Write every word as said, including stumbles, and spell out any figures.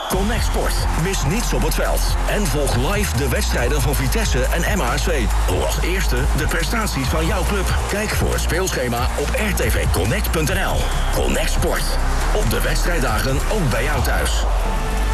Connect Sport. Mis niets op het veld. En volg live de wedstrijden van Vitesse en M H S V. Hoor als eerste de prestaties van jouw club. Kijk voor het speelschema op r t v connect punt n l. Connect Sport. Op de wedstrijddagen ook bij jou thuis.